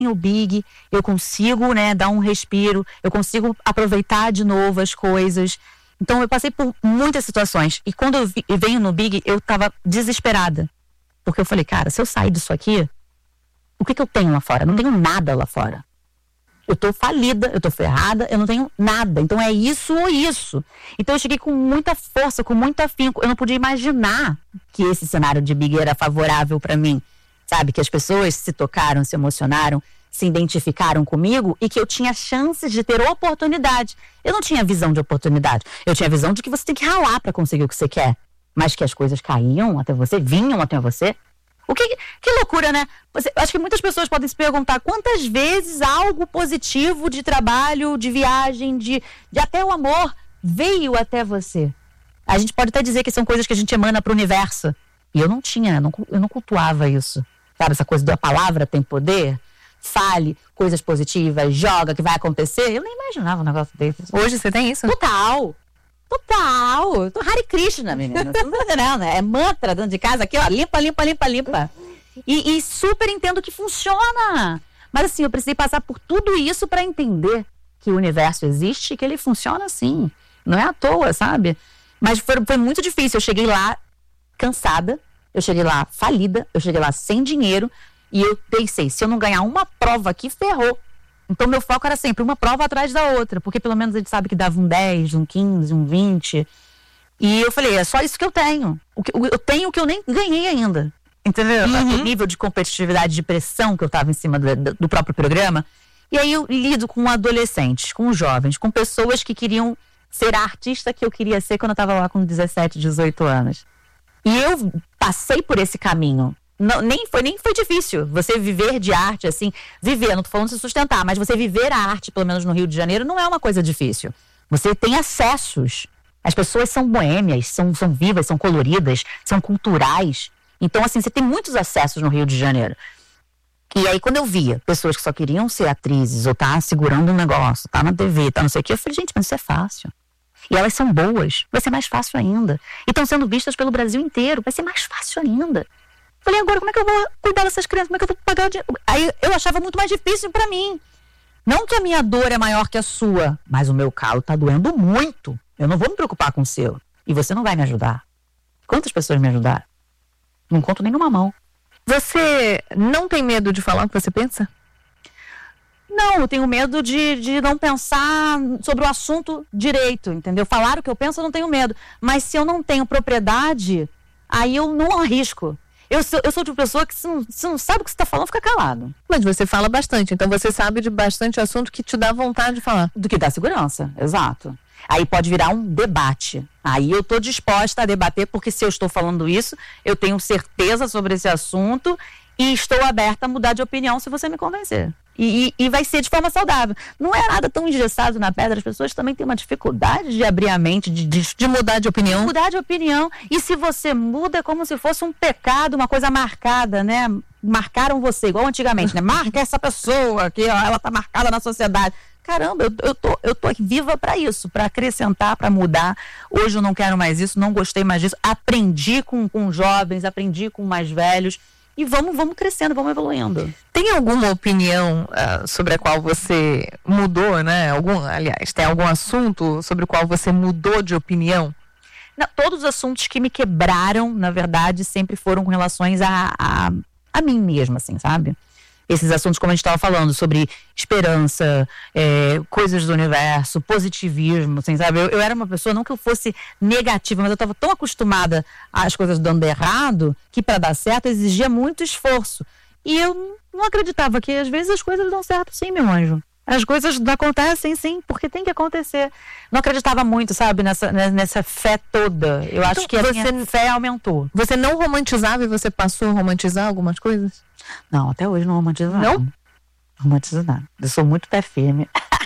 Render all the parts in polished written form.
o Big, eu consigo, né, dar um respiro, eu consigo aproveitar de novo as coisas. Então eu passei por muitas situações. E quando eu venho no Big, eu tava desesperada. Porque eu falei, cara, se eu sair disso aqui, o que eu tenho lá fora? Eu não tenho nada lá fora. Eu tô falida, eu tô ferrada, eu não tenho nada. Então é isso ou isso. Então eu cheguei com muita força, com muito afinco. Eu não podia imaginar que esse cenário de Big era favorável pra mim. Sabe? Que as pessoas se tocaram, se emocionaram, se identificaram comigo e que eu tinha chances de ter oportunidade. Eu não tinha visão de oportunidade. Eu tinha visão de que você tem que ralar pra conseguir o que você quer. Mas que as coisas caíam até você, vinham até você. Que loucura, né? Acho que muitas pessoas podem se perguntar quantas vezes algo positivo de trabalho, de viagem, de até o amor veio até você. A gente pode até dizer que são coisas que a gente emana pro universo. E eu não tinha, eu não cultuava isso. Sabe, essa coisa da palavra tem poder? Fale coisas positivas, joga que vai acontecer. Eu nem imaginava um negócio desse. Hoje você tem isso? Total. Eu tô Hare Krishna, menina. Você não tá entendendo? É mantra dentro de casa aqui, ó. Limpa, limpa, limpa, limpa. E super entendo que funciona. Mas assim, eu precisei passar por tudo isso pra entender que o universo existe e que ele funciona assim. Não é à toa, sabe? Mas foi muito difícil. Eu cheguei lá cansada. Eu cheguei lá falida, eu cheguei lá sem dinheiro e eu pensei, se eu não ganhar uma prova aqui, ferrou. Então meu foco era sempre uma prova atrás da outra, porque pelo menos a gente sabe que dava um 10, um 15, um 20. E eu falei, é só isso que eu tenho. Eu tenho o que eu nem ganhei ainda. Entendeu? Uhum. O nível de competitividade, de pressão que eu tava em cima do próprio programa. E aí eu lido com adolescentes, com jovens, com pessoas que queriam ser a artista que eu queria ser quando eu tava lá com 17, 18 anos. E eu passei por esse caminho. Nem foi difícil. Você viver de arte, assim, viver, não tô falando de se sustentar, mas você viver a arte, pelo menos no Rio de Janeiro, não é uma coisa difícil. Você tem acessos. As pessoas são boêmias, são vivas, são coloridas, são culturais. Então, assim, você tem muitos acessos no Rio de Janeiro. E aí, quando eu via pessoas que só queriam ser atrizes, ou tá segurando um negócio, tá na TV, tá não sei o quê, eu falei, gente, mas isso é fácil. E elas são boas, vai ser mais fácil ainda. E estão sendo vistas pelo Brasil inteiro, vai ser mais fácil ainda. Falei, agora como é que eu vou cuidar dessas crianças? Como é que eu vou pagar o dinheiro? Aí eu achava muito mais difícil pra mim. Não que a minha dor é maior que a sua, mas o meu calo tá doendo muito. Eu não vou me preocupar com o seu. E você não vai me ajudar. Quantas pessoas me ajudaram? Não conto nem numa mão. Você não tem medo de falar o que você pensa? Não, eu tenho medo de não pensar sobre o assunto direito, entendeu? Falar o que eu penso, eu não tenho medo. Mas se eu não tenho propriedade, aí eu não arrisco. Eu sou de pessoa que se não sabe o que você está falando, fica calado. Mas você fala bastante, então você sabe de bastante assunto que te dá vontade de falar. Do que dá segurança, exato. Aí pode virar um debate. Aí eu estou disposta a debater, porque se eu estou falando isso, eu tenho certeza sobre esse assunto e estou aberta a mudar de opinião se você me convencer. E vai ser de forma saudável. Não é nada tão engessado na pedra. As pessoas também têm uma dificuldade de abrir a mente, de mudar de opinião. Mudar de opinião. E se você muda, é como se fosse um pecado, uma coisa marcada, né? Marcaram você, igual antigamente, né? Marca essa pessoa, que ela tá marcada na sociedade. Caramba, eu tô aqui viva para isso, para acrescentar, para mudar. Hoje eu não quero mais isso, não gostei mais disso. Aprendi com jovens, aprendi com mais velhos. E vamos crescendo, vamos evoluindo. Tem alguma opinião sobre a qual você mudou, né? Aliás, tem algum assunto sobre o qual você mudou de opinião? Não, todos os assuntos que me quebraram, na verdade, sempre foram com relações a mim mesma, assim, sabe? Esses assuntos, como a gente estava falando, sobre esperança, coisas do universo, positivismo, assim, sabe? Eu era uma pessoa, não que eu fosse negativa, mas eu estava tão acostumada às coisas dando errado, que para dar certo exigia muito esforço. E eu não acreditava que às vezes as coisas dão certo sim, meu anjo. As coisas acontecem sim, porque tem que acontecer. Não acreditava muito, sabe, nessa fé toda. Eu acho que a minha fé aumentou. Você não romantizava e você passou a romantizar algumas coisas? Não, até hoje não romantizo nada. Não romantizo nada. Eu sou muito pé firme.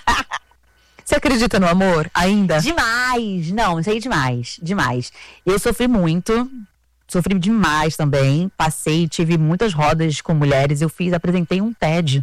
Você acredita no amor ainda? Demais! Não, isso aí é demais. Demais. Eu sofri muito. Sofri demais também. Tive muitas rodas com mulheres. Apresentei um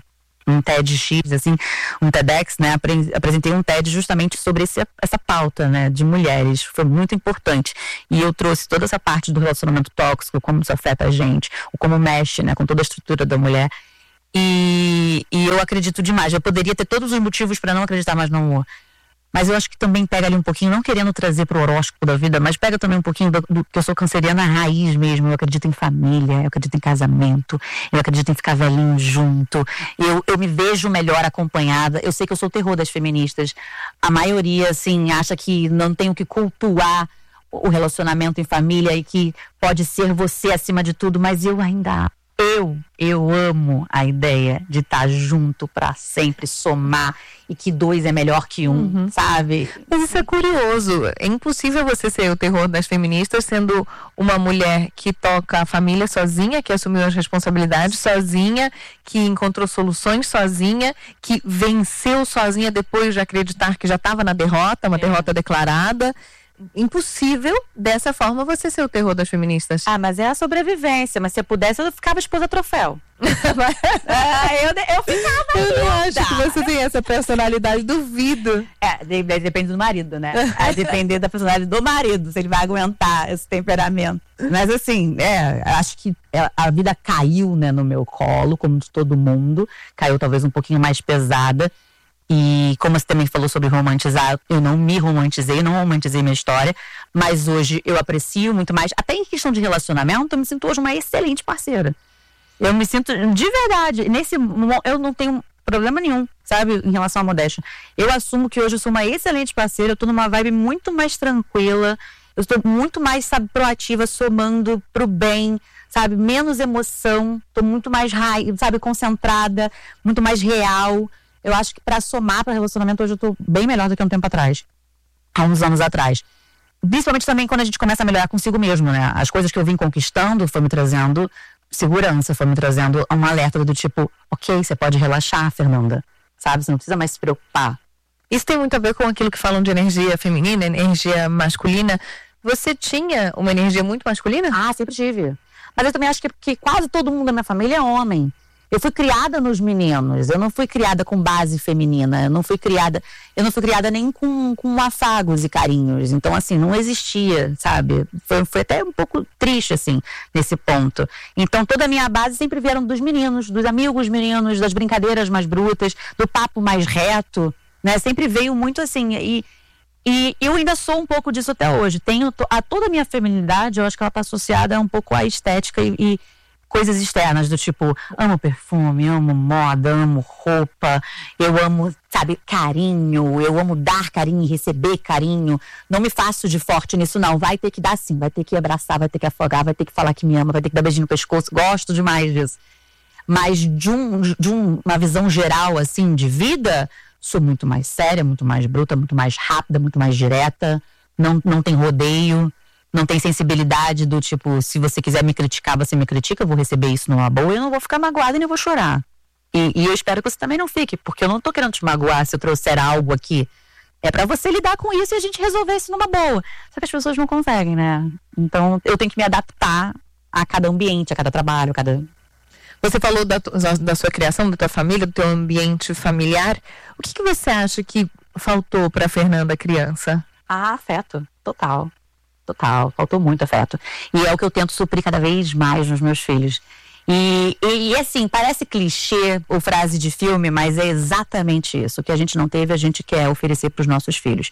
TEDx, assim, um TEDx, né? Apresentei um TED justamente sobre essa pauta, né? De mulheres. Foi muito importante. E eu trouxe toda essa parte do relacionamento tóxico, como isso afeta a gente, como mexe, né? Com toda a estrutura da mulher. E eu acredito demais. Eu poderia ter todos os motivos para não acreditar mais no amor. Mas eu acho que também pega ali um pouquinho, não querendo trazer pro horóscopo da vida, mas pega também um pouquinho do que eu sou canceriana raiz mesmo. Eu acredito em família, eu acredito em casamento, eu acredito em ficar velhinho junto. Eu me vejo melhor acompanhada. Eu sei que eu sou o terror das feministas. A maioria, assim, acha que não tenho que cultuar o relacionamento em família e que pode ser você acima de tudo, mas eu ainda... Eu amo a ideia de estar junto pra sempre, somar, e que dois é melhor que um, sabe? Mas isso é curioso. É impossível você ser o terror das feministas sendo uma mulher que toca a família sozinha, que assumiu as responsabilidades sozinha, que encontrou soluções sozinha, que venceu sozinha depois de acreditar que já estava na derrota, uma derrota declarada. Impossível dessa forma você ser o terror das feministas. Mas é a sobrevivência. Mas se eu pudesse, eu ficava esposa troféu. Eu ficava. Eu não acho que você tem essa personalidade, duvido. Depende do marido, né? Vai depender da personalidade do marido, se ele vai aguentar esse temperamento. Mas assim, acho que a vida caiu, né, no meu colo, como de todo mundo. Caiu talvez um pouquinho mais pesada. E como você também falou sobre romantizar, eu não me romantizei, não romantizei minha história, mas hoje eu aprecio muito mais. Até em questão de relacionamento, eu me sinto hoje uma excelente parceira. Eu me sinto, de verdade, eu não tenho problema nenhum, sabe, em relação à modéstia. Eu assumo que hoje eu sou uma excelente parceira, eu tô numa vibe muito mais tranquila, eu estou muito mais, sabe, proativa, somando pro bem, sabe, menos emoção, tô muito mais, sabe, concentrada, muito mais real. Eu acho que pra somar para relacionamento hoje eu tô bem melhor do que um tempo atrás. Há uns anos atrás. Principalmente também quando a gente começa a melhorar consigo mesmo, né? As coisas que eu vim conquistando foi me trazendo segurança, foi me trazendo um alerta do tipo, ok, você pode relaxar, Fernanda. Sabe? Você não precisa mais se preocupar. Isso tem muito a ver com aquilo que falam de energia feminina, energia masculina. Você tinha uma energia muito masculina? Sempre tive. Mas eu também acho que quase todo mundo da minha família é homem. Eu fui criada nos meninos, eu não fui criada com base feminina, eu não fui criada nem com afagos e carinhos, então assim, não existia, sabe, foi até um pouco triste assim, nesse ponto. Então toda a minha base sempre vieram dos meninos, dos amigos meninos, das brincadeiras mais brutas, do papo mais reto, né, sempre veio muito assim, e eu ainda sou um pouco disso até hoje, tenho toda a minha feminilidade, eu acho que ela está associada um pouco à estética e coisas externas, do tipo, amo perfume, amo moda, amo roupa, eu amo, sabe, carinho, eu amo dar carinho e receber carinho. Não me faço de forte nisso, não. Vai ter que dar sim, vai ter que abraçar, vai ter que afogar, vai ter que falar que me ama, vai ter que dar beijinho no pescoço. Gosto demais disso. Mas de uma visão geral, assim, de vida, sou muito mais séria, muito mais bruta, muito mais rápida, muito mais direta. Não tem rodeio. Não tem sensibilidade do tipo, se você quiser me criticar, você me critica, eu vou receber isso numa boa e eu não vou ficar magoada e nem vou chorar. E eu espero que você também não fique, porque eu não tô querendo te magoar se eu trouxer algo aqui. É pra você lidar com isso e a gente resolver isso numa boa. Só que as pessoas não conseguem, né? Então eu tenho que me adaptar a cada ambiente, a cada trabalho, a cada... Você falou da sua criação, da tua família, do teu ambiente familiar. O que você acha que faltou pra Fernanda criança? Afeto, total, faltou muito afeto. E é o que eu tento suprir cada vez mais nos meus filhos. E assim, parece clichê ou frase de filme, mas é exatamente isso. O que a gente não teve, a gente quer oferecer para os nossos filhos.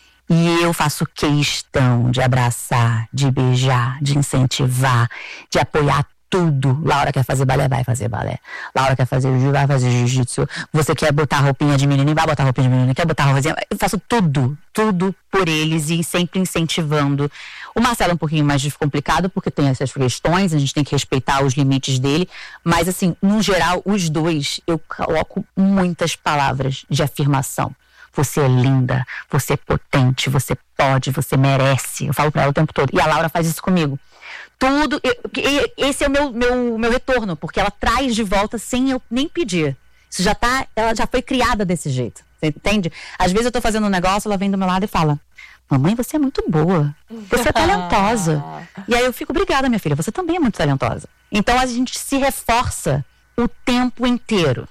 E eu faço questão de abraçar, de beijar, de incentivar, de apoiar tudo. Laura quer fazer balé, vai fazer balé. Laura quer fazer jiu-jitsu, vai fazer jiu-jitsu. Você quer botar roupinha de menina, vai botar roupinha de menina. Quer botar roupinha... Eu faço tudo por eles e sempre incentivando. O Marcelo é um pouquinho mais complicado porque tem essas questões, a gente tem que respeitar os limites dele. Mas assim, no geral, os dois, eu coloco muitas palavras de afirmação. Você é linda, você é potente, você pode, você merece. Eu falo pra ela o tempo todo. E a Laura faz isso comigo. Tudo, esse é o meu retorno, porque ela traz de volta sem eu nem pedir. Isso ela já foi criada desse jeito, você entende? Às vezes eu tô fazendo um negócio, ela vem do meu lado e fala: mamãe, você é muito boa, você é talentosa. E aí eu fico: obrigada, minha filha, você também é muito talentosa. Então a gente se reforça o tempo inteiro.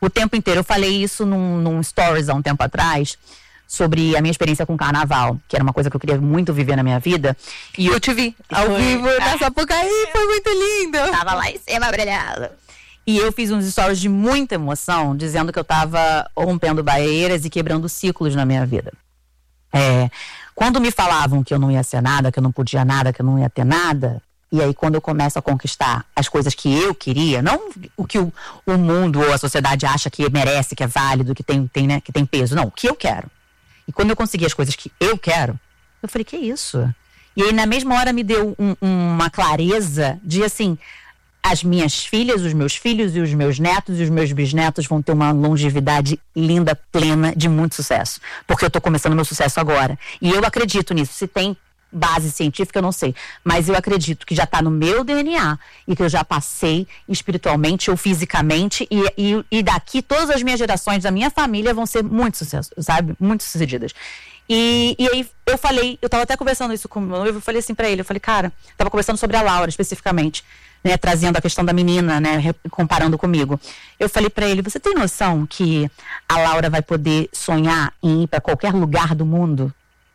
Eu falei isso num stories há um tempo atrás, sobre a minha experiência com o carnaval, que era uma coisa que eu queria muito viver na minha vida. E eu te vi ao vivo na Sapucaí, foi muito lindo. Tava lá em cima brilhando. E eu fiz uns stories de muita emoção, dizendo que eu tava rompendo barreiras e quebrando ciclos na minha vida. Quando me falavam que eu não ia ser nada, que eu não podia nada, que eu não ia ter nada, e aí quando eu começo a conquistar as coisas que eu queria, não o que o mundo ou a sociedade acha que merece, que é válido, que tem, né, que tem peso, não, o que eu quero. E quando eu consegui as coisas que eu quero, eu falei, que isso? E aí na mesma hora me deu uma clareza de assim, as minhas filhas, os meus filhos e os meus netos e os meus bisnetos vão ter uma longevidade linda, plena, de muito sucesso. Porque eu tô começando meu sucesso agora. E eu acredito nisso. Se tem base científica, eu não sei. Mas eu acredito que já tá no meu DNA e que eu já passei espiritualmente ou fisicamente e daqui todas as minhas gerações da minha família vão ser muito sucesso, sabe? Muito sucedidas. E aí eu tava até conversando isso com o meu noivo, eu falei assim pra ele, cara, tava conversando sobre a Laura especificamente, né, trazendo a questão da menina, né, comparando comigo. Eu falei pra ele, você tem noção que a Laura vai poder sonhar em ir pra qualquer lugar do mundo?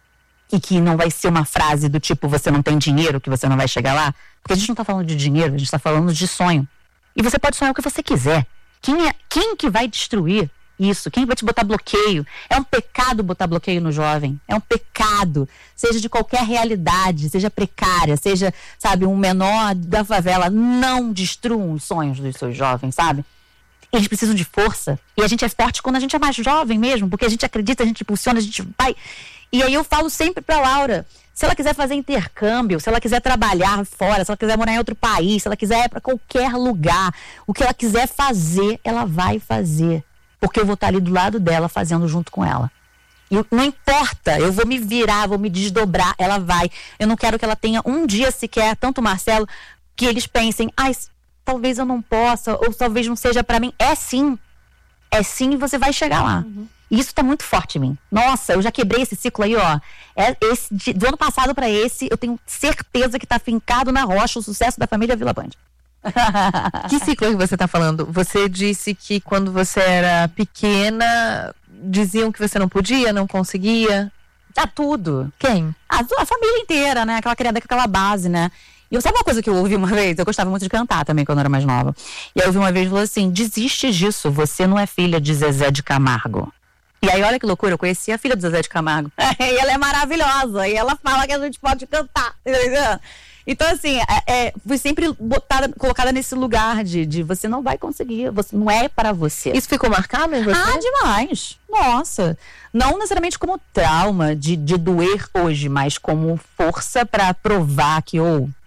E que não vai ser uma frase do tipo, você não tem dinheiro, que você não vai chegar lá? Porque a gente não tá falando de dinheiro, a gente tá falando de sonho. E você pode sonhar o que você quiser. Quem que vai destruir isso? Quem vai te botar bloqueio? É um pecado botar bloqueio no jovem. É um pecado. Seja de qualquer realidade, seja precária, seja, sabe, um menor da favela. Não destruam os sonhos dos seus jovens, sabe? Eles precisam de força. E a gente é forte quando a gente é mais jovem mesmo, porque a gente acredita, a gente impulsiona, a gente vai. E aí eu falo sempre pra Laura, se ela quiser fazer intercâmbio, se ela quiser trabalhar fora, se ela quiser morar em outro país, se ela quiser ir pra qualquer lugar, o que ela quiser fazer, ela vai fazer. Porque eu vou estar ali do lado dela, fazendo junto com ela. E não importa, eu vou me virar, vou me desdobrar, ela vai. Eu não quero que ela tenha um dia sequer, tanto o Marcelo, que eles pensem, talvez eu não possa, ou talvez não seja pra mim. É sim e você vai chegar lá. E isso tá muito forte em mim. Nossa, eu já quebrei esse ciclo aí, ó. Do ano passado pra esse, eu tenho certeza que tá fincado na rocha o sucesso da família Vila Band. Que ciclo que você está falando? Você disse que quando você era pequena diziam que você não podia, não conseguia? Tudo. Quem? A família inteira, né? Aquela criada com aquela base, né? E sabe uma coisa que eu ouvi uma vez? Eu gostava muito de cantar também quando eu era mais nova. E aí eu ouvi uma vez e falou assim, desiste disso, você não é filha de Zezé de Camargo. E aí olha que loucura, eu conheci a filha do Zezé de Camargo. E ela é maravilhosa, e ela fala que a gente pode cantar, entendeu? Então, assim, fui sempre colocada nesse lugar de você não vai conseguir, você não é para você. Isso ficou marcado em você? Demais. Nossa. Não necessariamente como trauma de doer hoje, mas como força para provar que,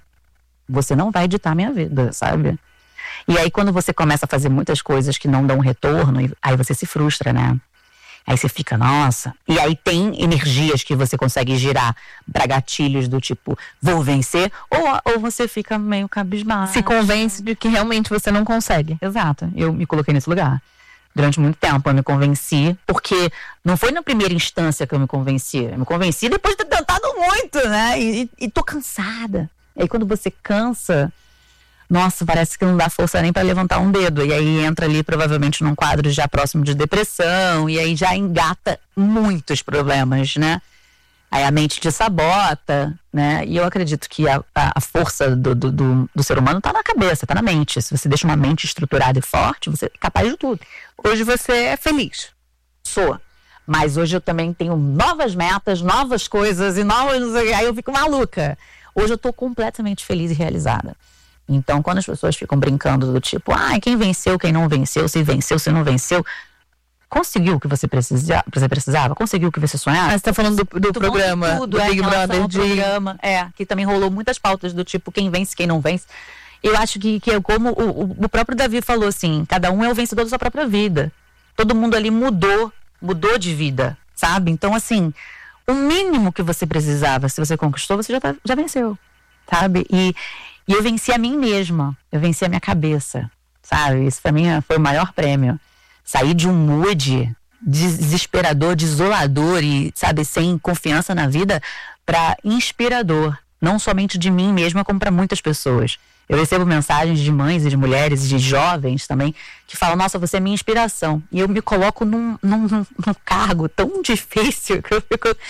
você não vai ditar minha vida, sabe? E aí, quando você começa a fazer muitas coisas que não dão retorno, aí você se frustra, né? Aí você fica, nossa. E aí tem energias que você consegue girar pra gatilhos do tipo, vou vencer, ou você fica meio cabisbaixo. Se convence de que realmente você não consegue. Exato. Eu me coloquei nesse lugar. Durante muito tempo eu me convenci, porque não foi na primeira instância que eu me convenci. Eu me convenci depois de ter tentado muito, né? E tô cansada. E aí quando você cansa, nossa, parece que não dá força nem para levantar um dedo. E aí entra ali provavelmente num quadro já próximo de depressão. E aí já engata muitos problemas, né? Aí a mente te sabota, né? E eu acredito que a força do ser humano tá na cabeça, tá na mente. Se você deixa uma mente estruturada e forte, você é capaz de tudo. Hoje você é feliz? Sou. Mas hoje eu também tenho novas metas, novas coisas e novas... Aí eu fico maluca. Hoje eu tô completamente feliz e realizada. Então, quando as pessoas ficam brincando do tipo, quem venceu, quem não venceu, se não venceu, conseguiu o que você precisava? Conseguiu o que você sonhava? Você tá falando do programa, tudo, do Big Brother. Programa, que também rolou muitas pautas do tipo, quem vence, quem não vence. Eu acho que é como o próprio Davi falou assim, cada um é o vencedor da sua própria vida. Todo mundo ali mudou de vida, sabe? Então, assim, o mínimo que você precisava, se você conquistou, você já venceu, sabe? E eu venci a mim mesma, eu venci a minha cabeça, sabe? Isso pra mim foi o maior prêmio. Sair de um mood desesperador, desolador e, sabe, sem confiança na vida, pra inspirador. Não somente de mim mesma, como pra muitas pessoas. Eu recebo mensagens de mães e de mulheres e de jovens também, que falam, nossa, você é minha inspiração. E eu me coloco num cargo tão difícil que eu fico...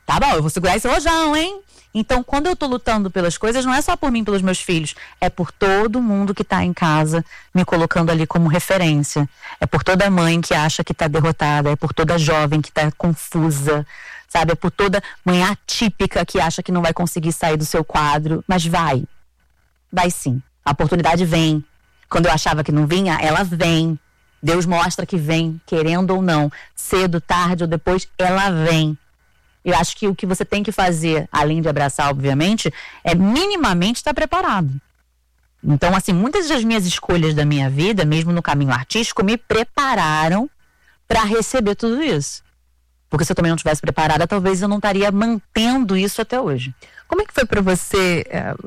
Tá bom, eu vou segurar esse rojão, hein? Então, quando eu tô lutando pelas coisas, não é só por mim, pelos meus filhos. É por todo mundo que tá em casa, me colocando ali como referência. É por toda mãe que acha que tá derrotada. É por toda jovem que tá confusa. Sabe? É por toda mãe atípica que acha que não vai conseguir sair do seu quadro. Mas vai. Vai sim. A oportunidade vem. Quando eu achava que não vinha, ela vem. Deus mostra que vem, querendo ou não. Cedo, tarde ou depois, ela vem. Eu acho que o que você tem que fazer, além de abraçar, obviamente, é minimamente estar preparado. Então, assim, muitas das minhas escolhas da minha vida, mesmo no caminho artístico, me prepararam para receber tudo isso. Porque se eu também não estivesse preparada, talvez eu não estaria mantendo isso até hoje. Como é que foi para você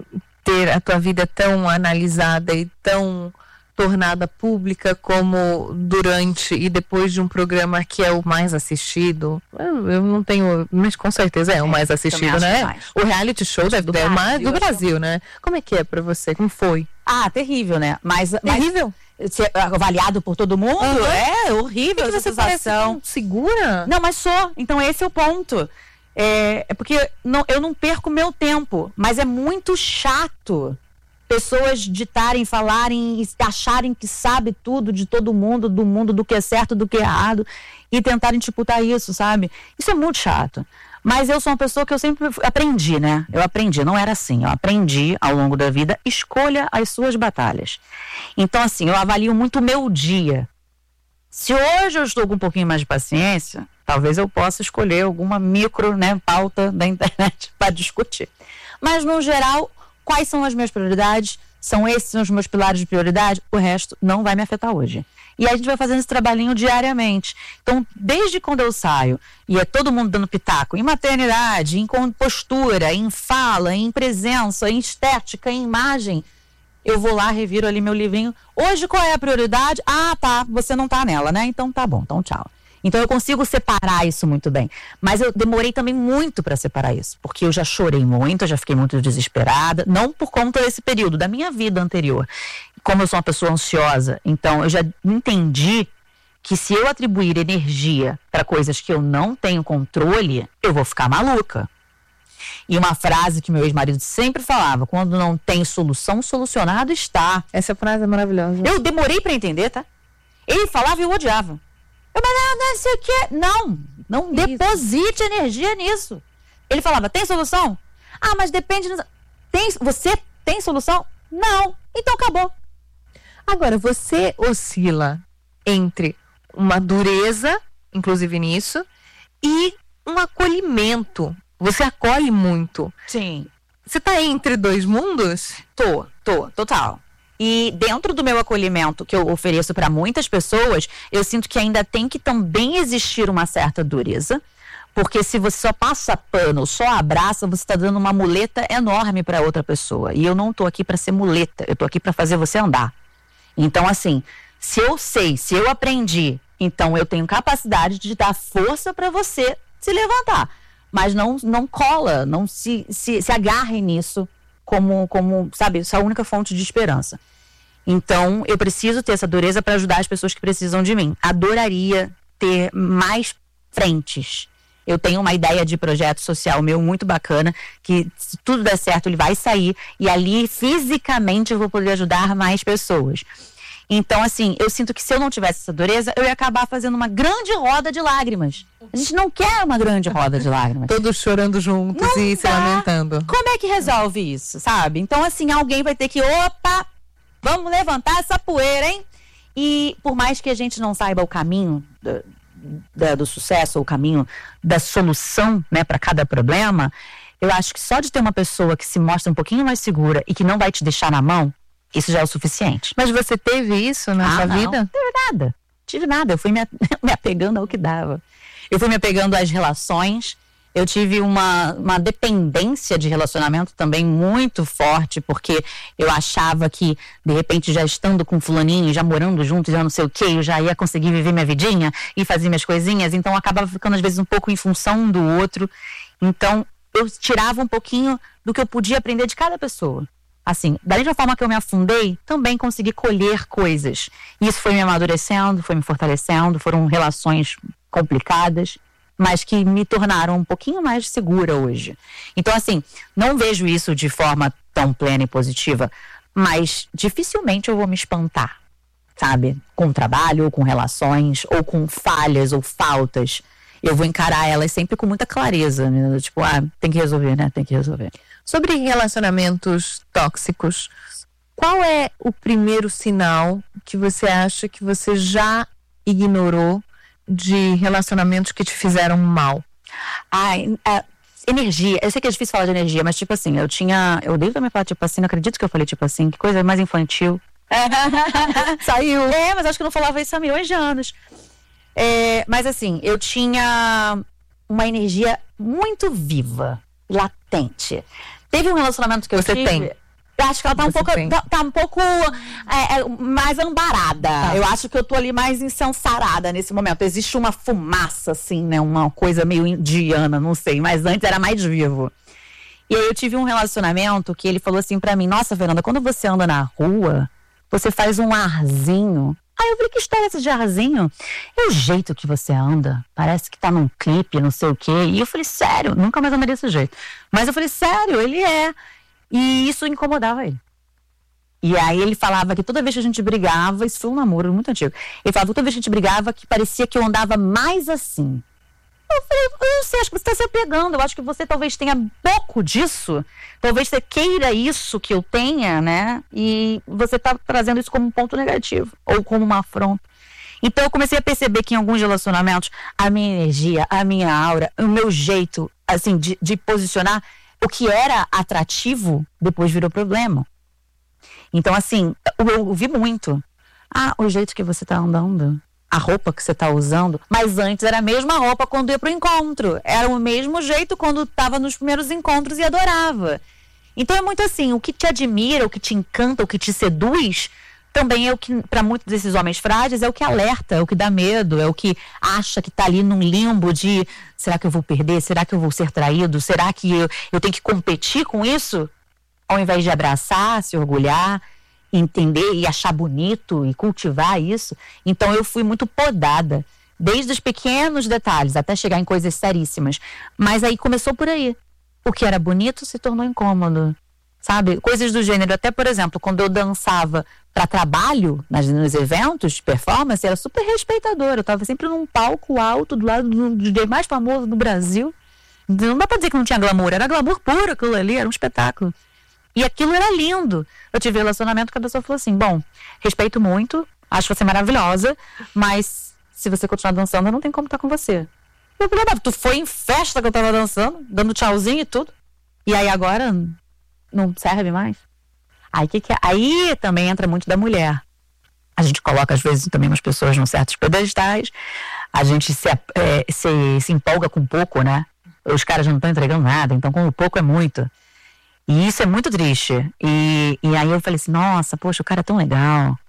ter a tua vida tão analisada e tão tornada pública como durante e depois de um programa que é o mais assistido? Eu não tenho, mas com certeza é o mais assistido, né? O reality show deve ser mais do Brasil, né? Como é que é pra você? Como foi? Ah, terrível, né? Terrível? Ser avaliado por todo mundo? É horrível essa sensação. Segura? Não, mas sou. Então esse é o ponto. É porque eu não perco meu tempo, mas é muito chato pessoas ditarem, falarem e acharem que sabe tudo de todo mundo, do que é certo, do que é errado, e tentarem disputar isso, sabe? Isso é muito chato. Mas eu sou uma pessoa que eu sempre aprendi, né? Eu aprendi, não era assim. Eu aprendi ao longo da vida, escolha as suas batalhas. Então, assim, eu avalio muito o meu dia. Se hoje eu estou com um pouquinho mais de paciência, talvez eu possa escolher alguma micro, né, pauta da internet para discutir. Mas, no geral, quais são as minhas prioridades? São esses os meus pilares de prioridade? O resto não vai me afetar hoje. E a gente vai fazendo esse trabalhinho diariamente. Então, desde quando eu saio, e é todo mundo dando pitaco, em maternidade, em postura, em fala, em presença, em estética, em imagem, eu vou lá, reviro ali meu livrinho. Hoje qual é a prioridade? Ah, tá, você não tá nela, né? Então tá bom, então tchau. Então eu consigo separar isso muito bem. Mas eu demorei também muito para separar isso. Porque eu já chorei muito, eu já fiquei muito desesperada. Não por conta desse período, da minha vida anterior. Como eu sou uma pessoa ansiosa, então eu já entendi que se eu atribuir energia para coisas que eu não tenho controle, eu vou ficar maluca. E uma frase que meu ex-marido sempre falava: quando não tem solução, solucionado está. Essa frase é maravilhosa. Eu demorei para entender, tá? Ele falava e eu odiava. Mas não sei o que. Não deposite energia nisso. Ele falava: tem solução? Ah, mas depende. Você tem solução? Não. Então acabou. Agora, você oscila entre uma dureza, inclusive nisso, e um acolhimento. Você acolhe muito. Sim. Você tá entre dois mundos? Tô, total. E dentro do meu acolhimento que eu ofereço para muitas pessoas, eu sinto que ainda tem que também existir uma certa dureza, porque se você só passa pano, só abraça, você está dando uma muleta enorme para outra pessoa. E eu não tô aqui para ser muleta, eu tô aqui para fazer você andar. Então, assim, se eu aprendi, então eu tenho capacidade de dar força para você se levantar. Mas não cola, não se agarre nisso como, sabe, essa única fonte de esperança. Então, eu preciso ter essa dureza para ajudar as pessoas que precisam de mim. Adoraria ter mais frentes. Eu tenho uma ideia de projeto social meu muito bacana, que se tudo der certo, ele vai sair, e ali, fisicamente, eu vou poder ajudar mais pessoas. Então, assim, eu sinto que se eu não tivesse essa dureza, eu ia acabar fazendo uma grande roda de lágrimas. A gente não quer uma grande roda de lágrimas. Todos chorando juntos não e se lamentando. Como é que resolve isso, sabe? Então, assim, alguém vai ter que, vamos levantar essa poeira, hein? E por mais que a gente não saiba o caminho do sucesso, o caminho da solução, né, para cada problema, eu acho que só de ter uma pessoa que se mostra um pouquinho mais segura e que não vai te deixar na mão, isso já é o suficiente. Mas você teve isso na sua vida? Não tive nada. Eu fui me apegando ao que dava. Eu fui me apegando às relações. Eu tive uma dependência de relacionamento também muito forte, porque eu achava que, de repente, já estando com fulaninho, já morando junto, já não sei o quê, eu já ia conseguir viver minha vidinha e fazer minhas coisinhas. Então, eu acabava ficando, às vezes, um pouco em função um do outro. Então, eu tirava um pouquinho do que eu podia aprender de cada pessoa. Assim, da mesma forma que eu me afundei, também consegui colher coisas. E isso foi me amadurecendo, foi me fortalecendo, foram relações complicadas, mas que me tornaram um pouquinho mais segura hoje. Então, assim, não vejo isso de forma tão plena e positiva, mas dificilmente eu vou me espantar, sabe? Com trabalho, ou com relações, ou com falhas ou faltas. Eu vou encarar elas sempre com muita clareza, né? Tipo, tem que resolver, né? Tem que resolver. Sobre relacionamentos tóxicos, qual é o primeiro sinal que você acha que você já ignorou de relacionamentos que te fizeram mal? Energia. Eu sei que é difícil falar de energia, mas tipo assim, eu odeio também falar tipo assim, não acredito que eu falei tipo assim, que coisa mais infantil. Saiu. Mas acho que eu não falava isso há milhões de anos. Mas assim, eu tinha uma energia muito viva, latente. Teve um relacionamento que eu tive... tem? Eu acho que ela tá um pouco mais ambarada. Tá. Eu acho que eu tô ali mais insensarada nesse momento. Existe uma fumaça, assim, né? Uma coisa meio indiana, não sei. Mas antes era mais vivo. E aí eu tive um relacionamento que ele falou assim pra mim: nossa, Fernanda, quando você anda na rua, você faz um arzinho. Aí eu falei: que história é esse de arzinho? É o jeito que você anda. Parece que tá num clipe, não sei o quê. E eu falei: sério? Nunca mais andaria desse jeito. Mas eu falei: sério, ele é. E isso incomodava ele. E aí ele falava que toda vez que a gente brigava, isso foi um namoro muito antigo, ele falava que toda vez que a gente brigava, que parecia que eu andava mais assim. Eu falei: eu não sei, acho que você está se apegando, eu acho que você talvez tenha pouco disso, talvez você queira isso que eu tenha, né? E você está trazendo isso como um ponto negativo, ou como uma afronta. Então eu comecei a perceber que em alguns relacionamentos, a minha energia, a minha aura, o meu jeito, assim, de posicionar, o que era atrativo, depois virou problema. Então, assim, eu vi muito. O jeito que você tá andando, a roupa que você tá usando. Mas antes era a mesma roupa quando ia pro encontro. Era o mesmo jeito quando tava nos primeiros encontros e adorava. Então é muito assim, o que te admira, o que te encanta, o que te seduz, também é o que, para muitos desses homens frágeis, é o que alerta, é o que dá medo, é o que acha que tá ali num limbo de: será que eu vou perder? Será que eu vou ser traído? Será que eu tenho que competir com isso? Ao invés de abraçar, se orgulhar, entender e achar bonito e cultivar isso. Então eu fui muito podada, desde os pequenos detalhes até chegar em coisas seríssimas. Mas aí começou por aí. O que era bonito se tornou incômodo. Sabe? Coisas do gênero. Até, por exemplo, quando eu dançava para trabalho, nos eventos de performance, era super respeitadora. Eu estava sempre num palco alto, do lado do DJ mais famoso do Brasil. Não dá para dizer que não tinha glamour. Era glamour puro aquilo ali, era um espetáculo. E aquilo era lindo. Eu tive um relacionamento que a pessoa falou assim: bom, respeito muito, acho você maravilhosa, mas se você continuar dançando, eu não tenho como estar com você. Eu falei: tu foi em festa que eu tava dançando, dando tchauzinho e tudo, e aí agora não serve mais? Aí também entra muito da mulher. A gente coloca às vezes também umas pessoas num certos pedestais, a gente se empolga com pouco, né? Os caras já não estão entregando nada, então com pouco é muito. E isso é muito triste. E aí eu falei assim: nossa, poxa, o cara é tão legal.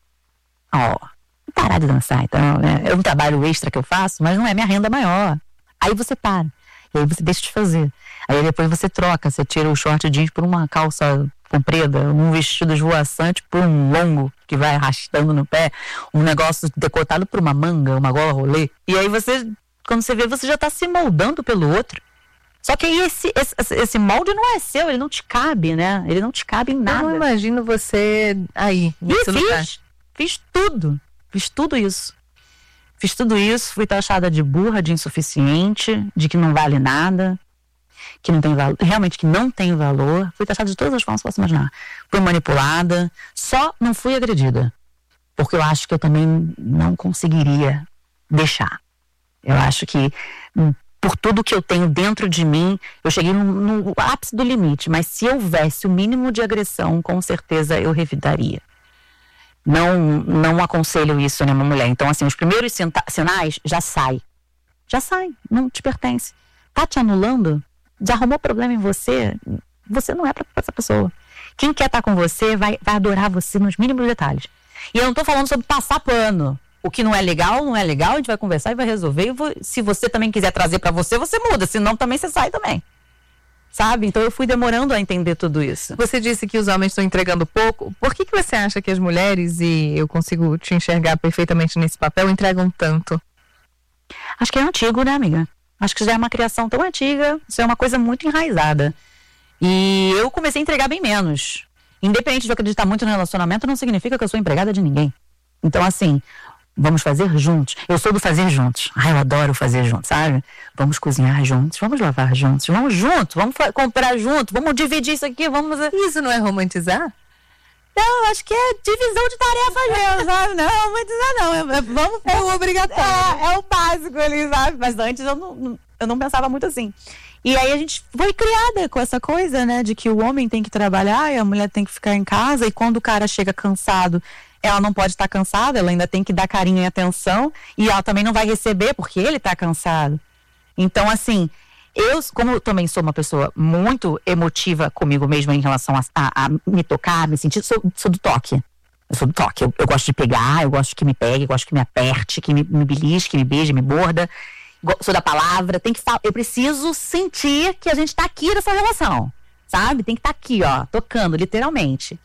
Parar de dançar, então, né? É um trabalho extra que eu faço, mas não é minha renda maior. Aí você para. E aí você deixa de fazer. Aí depois você troca, você tira o short jeans por uma calça comprida, um vestido esvoaçante por um longo que vai arrastando no pé, um negócio decotado por uma manga, uma gola rolê. E aí você, quando você vê, você já tá se moldando pelo outro. Só que aí esse molde não é seu, ele não te cabe, né? Ele não te cabe em nada. Eu não imagino você aí, nesse lugar. Fiz tudo isso. Fiz tudo isso, fui taxada de burra, de insuficiente, de que não vale nada, que não tem valor, realmente que não tem valor. Fui taxada de todas as formas que posso imaginar. Fui manipulada, só não fui agredida. Porque eu acho que eu também não conseguiria deixar. Eu acho que por tudo que eu tenho dentro de mim, eu cheguei no ápice do limite, mas se houvesse o mínimo de agressão, com certeza eu revidaria. Não aconselho isso a nenhuma mulher. Então, assim, os primeiros sinais já sai, não te pertence. Tá te anulando? Já arrumou problema em você? Você não é pra essa pessoa. Quem quer estar com você vai adorar você nos mínimos detalhes. E eu não tô falando sobre passar pano. O que não é legal, a gente vai conversar e vai resolver. Se você também quiser trazer pra você, você muda. Se não, também você sai também. Sabe? Então eu fui demorando a entender tudo isso. Você disse que os homens estão entregando pouco. Por que você acha que as mulheres, e eu consigo te enxergar perfeitamente nesse papel, entregam tanto? Acho que é antigo, né, amiga? Acho que já é uma criação tão antiga, isso é uma coisa muito enraizada. E eu comecei a entregar bem menos. Independente de eu acreditar muito no relacionamento, não significa que eu sou empregada de ninguém. Então, assim, vamos fazer juntos. Eu sou do fazer juntos. Ai, eu adoro fazer juntos, sabe? Vamos cozinhar juntos, vamos lavar juntos, vamos juntos, vamos comprar junto, vamos dividir isso aqui, vamos... Isso não é romantizar? Não, acho que é divisão de tarefas mesmo, sabe? Não, romantizar não. Vamos... É o obrigatório. É o básico ali, sabe? Mas antes eu não pensava muito assim. E aí a gente foi criada com essa coisa, né? De que o homem tem que trabalhar e a mulher tem que ficar em casa. E quando o cara chega cansado, ela não pode estar cansada, ela ainda tem que dar carinho e atenção. E ela também não vai receber porque ele tá cansado. Então, assim, como eu também sou uma pessoa muito emotiva comigo mesma em relação a me tocar, me sentir, sou do toque. Eu sou do toque. Eu gosto de pegar, eu gosto que me pegue, eu gosto que me aperte, que me belisque, que me beije, me morda. Sou da palavra, eu preciso sentir que a gente tá aqui nessa relação, sabe? Tem que estar aqui, ó, tocando, literalmente.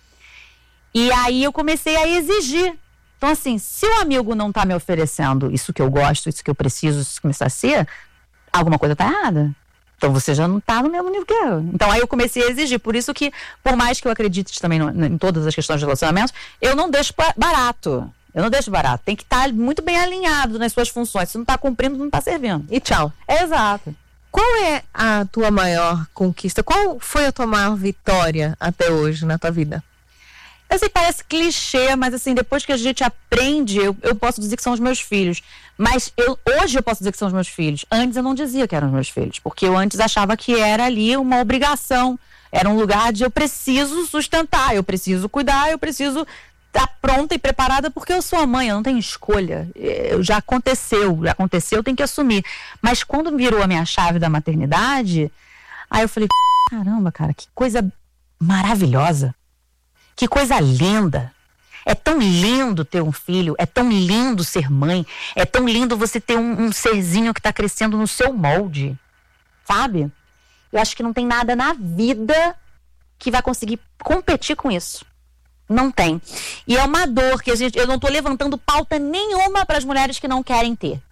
E aí eu comecei a exigir. Então, assim, se o amigo não tá me oferecendo isso que eu gosto, isso que eu preciso, isso que começar a ser, alguma coisa tá errada. Então você já não tá no mesmo nível que eu. Então aí eu comecei a exigir. Por isso que, por mais que eu acredite também em todas as questões de relacionamentos, eu não deixo barato. Eu não deixo barato. Tem que estar muito bem alinhado nas suas funções. Se não está cumprindo, não está servindo. E tchau. Exato. Qual é a tua maior conquista? Qual foi a tua maior vitória até hoje na tua vida? Eu sei que parece clichê, mas assim, depois que a gente aprende, eu posso dizer que são os meus filhos. Mas hoje eu posso dizer que são os meus filhos. Antes eu não dizia que eram os meus filhos. Porque eu antes achava que era ali uma obrigação. Era um lugar de eu preciso sustentar, eu preciso cuidar, eu preciso... tá pronta e preparada porque eu sou a mãe, eu não tenho escolha. Já aconteceu, eu tenho que assumir. Mas quando virou a minha chave da maternidade, aí eu falei, caramba, cara, que coisa maravilhosa. Que coisa linda. É tão lindo ter um filho, é tão lindo ser mãe, é tão lindo você ter um serzinho que tá crescendo no seu molde, sabe? Eu acho que não tem nada na vida que vai conseguir competir com isso. Não tem. E é uma dor que eu não tô levantando pauta nenhuma para as mulheres que não querem ter.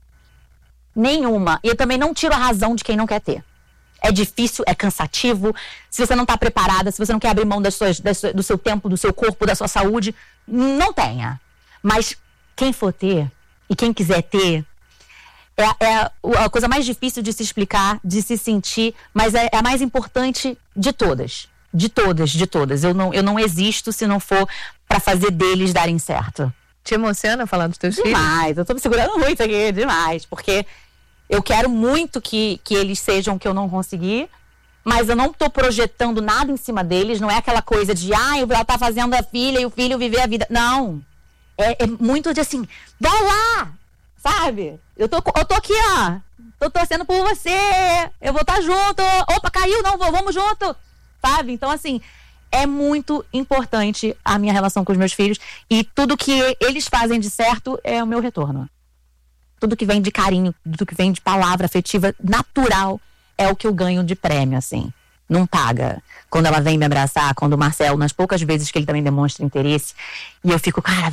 Nenhuma. E eu também não tiro a razão de quem não quer ter. É difícil, é cansativo. Se você não tá preparada, se você não quer abrir mão do seu tempo, do seu corpo, da sua saúde, não tenha. Mas quem for ter e quem quiser ter, é a coisa mais difícil de se explicar, de se sentir, mas é a mais importante de todas. De todas. Eu não existo se não for pra fazer deles darem certo. Te emociona falar dos teus filhos? Demais, eu tô me segurando muito aqui, demais. Porque eu quero muito que eles sejam o que eu não consegui, mas eu não tô projetando nada em cima deles. Não é aquela coisa de, ela tá fazendo a filha e o filho viver a vida. Não. É muito de assim, vai lá, sabe? Eu tô aqui, ó. Tô torcendo por você. Eu vou estar junto. Opa, caiu, não, vamos junto. Sabe? Então, assim, é muito importante a minha relação com os meus filhos e tudo que eles fazem de certo é o meu retorno. Tudo que vem de carinho, tudo que vem de palavra afetiva natural é o que eu ganho de prêmio, assim. Não paga. Quando ela vem me abraçar, quando o Marcelo, nas poucas vezes que ele também demonstra interesse, e eu fico, cara,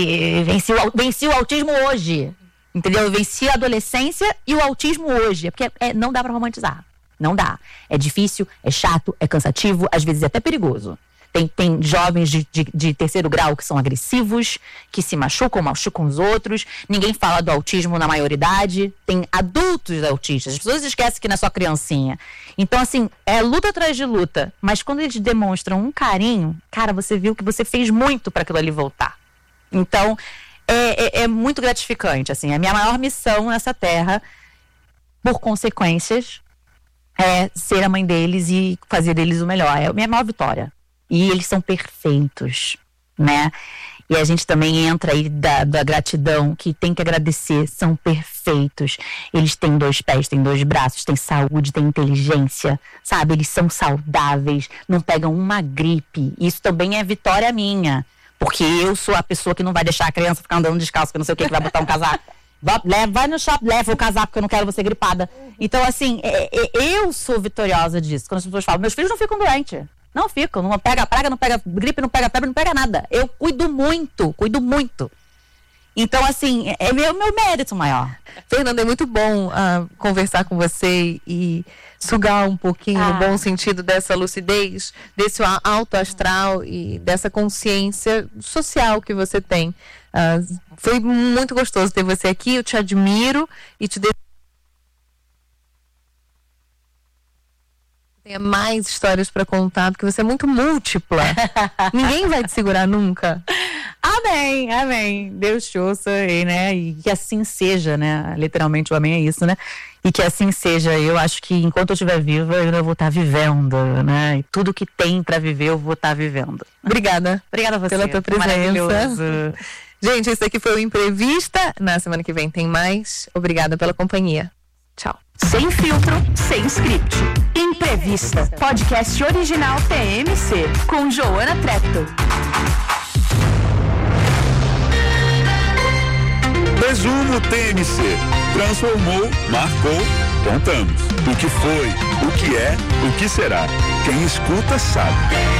venci o autismo hoje. Entendeu? Eu venci a adolescência e o autismo hoje. É porque não dá pra romantizar. Não dá. É difícil, é chato, é cansativo, às vezes é até perigoso. Tem jovens de terceiro grau que são agressivos, que se machucam os outros. Ninguém fala do autismo na maioridade. Tem adultos autistas. As pessoas esquecem que não é só criancinha. Então, assim, é luta atrás de luta. Mas quando eles demonstram um carinho, cara, você viu que você fez muito para aquilo ali voltar. Então, é muito gratificante, assim. A minha maior missão nessa terra, por consequências, é ser a mãe deles e fazer deles o melhor. É a minha maior vitória. E eles são perfeitos, né? E a gente também entra aí da gratidão, que tem que agradecer, são perfeitos. Eles têm 2 pés, têm 2 braços, têm saúde, têm inteligência, sabe? Eles são saudáveis, não pegam uma gripe. Isso também é vitória minha, porque eu sou a pessoa que não vai deixar a criança ficar andando descalço, que não sei o que vai botar um casaco. Vai no shopping, leva o casaco, porque eu não quero você gripada. Então, assim, eu sou vitoriosa disso. Quando as pessoas falam, meus filhos não ficam doentes. Não ficam, não pega praga, não pega gripe, não pega febre, não pega nada. Eu cuido muito. Então, assim, é meu mérito maior. Fernanda, é muito bom conversar com você e sugar um pouquinho, no bom sentido, dessa lucidez, desse alto astral e dessa consciência social que você tem. Foi muito gostoso ter você aqui, eu te admiro e te desejo tenha mais histórias para contar, porque você é muito múltipla. Ninguém vai te segurar nunca. Amém, amém. Deus te ouça, né? E que assim seja, né? Literalmente o amém é isso, né? E que assim seja. Eu acho que enquanto eu estiver viva, eu ainda vou estar vivendo, né? E tudo que tem para viver, eu vou estar vivendo. Obrigada. Obrigada a você. Pela tua presença. Maravilhoso. Gente, isso aqui foi o Imprevista. Na semana que vem tem mais. Obrigada pela companhia. Tchau. Sem filtro, sem script. Imprevista. Podcast original TMC. Com Joana Trepto. Resumo TMC. Transformou, marcou, contamos. O que foi, o que é, o que será. Quem escuta sabe.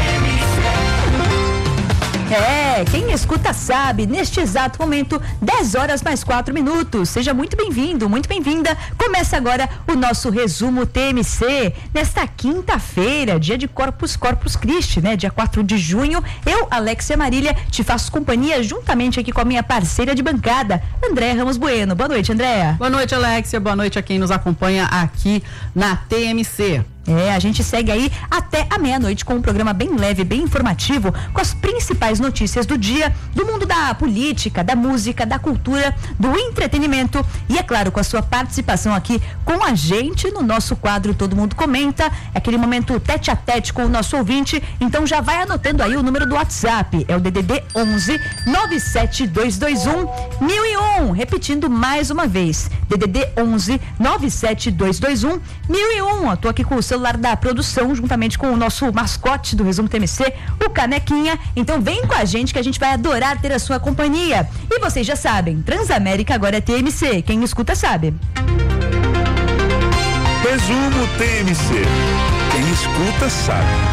Quem escuta sabe, neste exato momento, 10 horas mais 4 minutos. Seja muito bem-vindo, muito bem-vinda. Começa agora o nosso resumo TMC, nesta quinta-feira, dia de Corpus Christi, né? Dia 4 de junho, eu, Alexia Marília, te faço companhia juntamente aqui com a minha parceira de bancada, Andréa Ramos Bueno. Boa noite, Andréa. Boa noite, Alexia. Boa noite a quem nos acompanha aqui na TMC. A gente segue aí até a meia-noite com um programa bem leve, bem informativo, com as principais notícias do dia, do mundo da política, da música, da cultura, do entretenimento e, é claro, com a sua participação aqui com a gente no nosso quadro Todo Mundo Comenta, aquele momento tete a tete com o nosso ouvinte. Então já vai anotando aí o número do WhatsApp, é o DDD 11 97221 1001, repetindo mais uma vez, DDD 11 97221 1001. Eu tô aqui com o celular da produção, juntamente com o nosso mascote do Resumo TMC, o Canequinha. Então vem com a gente que a gente vai adorar ter a sua companhia. E vocês já sabem, Transamérica agora é TMC. Quem escuta sabe. Resumo TMC. Quem escuta sabe.